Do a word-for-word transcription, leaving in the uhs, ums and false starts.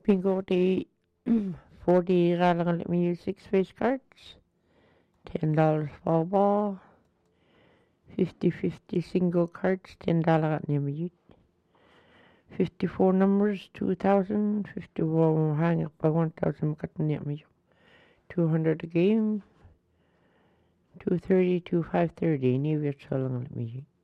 Bingo the forty ralangal let me use six face cards. Ten dollars fall ball. Fifty fifty single cards, ten dollars at Nimayut. Fifty-four numbers, two thousand. Fifty-one hang up by one thousand kat Nimayut. Two hundred a game. Two thirty, two five thirty. New York Salang let me.